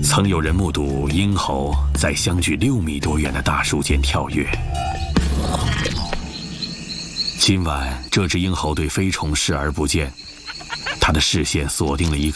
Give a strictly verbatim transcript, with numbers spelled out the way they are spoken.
曾有人目睹鹰猴在相距六米多远的大树间跳跃。今晚，这只鹰猴对飞虫视而不见，它的视线锁定了一个